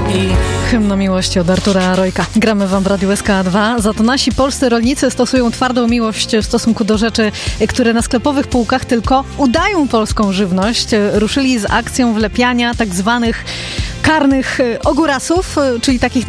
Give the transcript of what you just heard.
i Hymn o miłości od Artura Rojka. Gramy wam w Radiu SK2. Za to nasi polscy rolnicy stosują twardą miłość w stosunku do rzeczy, które na sklepowych półkach tylko udają polską żywność. Ruszyli z akcją wlepiania tak zwanych karnych ogórasów, czyli takich